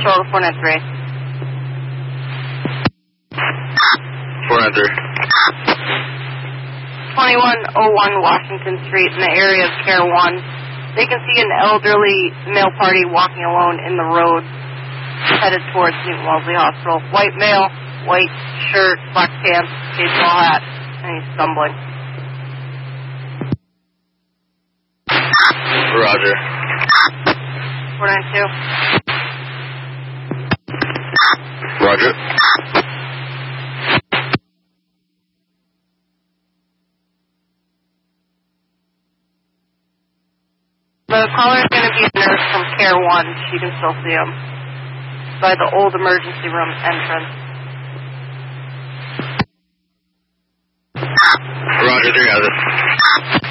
Patrol to 493. 493. 2101 Washington Street in the area of Care 1. They can see an elderly male party walking alone in the road headed towards Newton Wellesley Hospital. White male, white shirt, black pants, baseball hat, and he's stumbling. Roger. 492. Roger. The caller is going to be a nurse from Care 1. She can still see him by the old emergency room entrance. Roger, 3 has it.